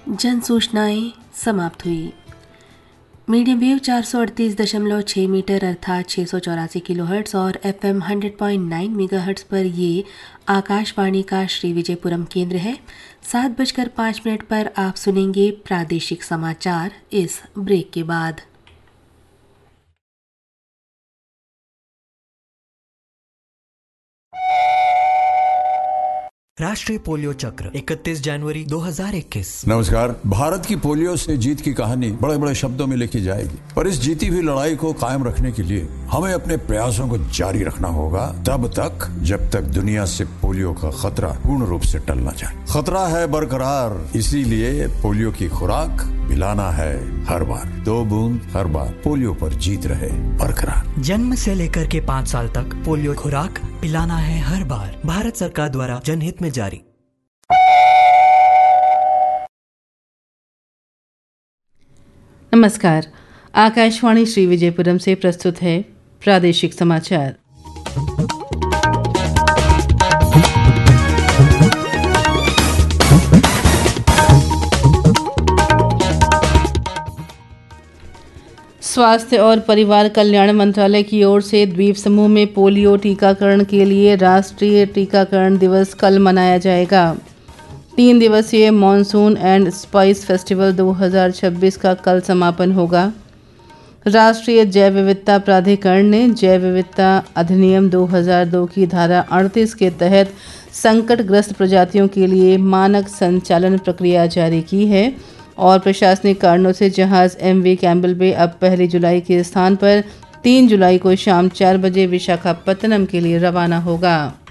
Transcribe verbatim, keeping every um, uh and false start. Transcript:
जन सूचनाएं समाप्त हुई। मीडियम वेव चार सौ अड़तीस दशमलव छः मीटर अर्थात छः सौ चौरासी किलो हर्ट्स और F am hundred point nine mega hertz पर ये आकाशवाणी का श्री विजयपुरम केंद्र है। सात बजकर पाँच मिनट पर आप सुनेंगे प्रादेशिक समाचार इस ब्रेक के बाद। राष्ट्रीय पोलियो चक्र इकतीस जनवरी दो हज़ार इक्कीस। नमस्कार। भारत की पोलियो से जीत की कहानी बड़े बड़े शब्दों में लिखी जाएगी, पर इस जीती हुई लड़ाई को कायम रखने के लिए हमें अपने प्रयासों को जारी रखना होगा तब तक जब तक दुनिया से पोलियो का खतरा पूर्ण रूप से टल न जाए। खतरा है बरकरार, इसीलिए पोलियो की खुराक पिलाना है हर बार। दो बूंद हर बार, पोलियो पर जीत रहे बरकरार। जन्म से लेकर के पाँच साल तक पोलियो खुराक पिलाना है हर बार। भारत सरकार द्वारा जनहित में जारी। नमस्कार। आकाशवाणी श्री विजयपुरम से प्रस्तुत है प्रादेशिक समाचार। स्वास्थ्य और परिवार कल्याण मंत्रालय की ओर से द्वीप समूह में पोलियो टीकाकरण के लिए राष्ट्रीय टीकाकरण दिवस कल मनाया जाएगा। तीन दिवसीय मॉनसून एंड स्पाइस फेस्टिवल दो हज़ार छब्बीस का कल समापन होगा। राष्ट्रीय जैव विविधता प्राधिकरण ने जैव विविधता अधिनियम दो हज़ार दो की धारा अड़तीस के तहत संकटग्रस्त प्रजातियों के लिए मानक संचालन प्रक्रिया जारी की है और प्रशासनिक कारणों से जहाज एम वी कैम्पबेल बे अब पहली जुलाई के स्थान पर तीन जुलाई को शाम चार बजे विशाखापत्तनम के लिए रवाना होगा।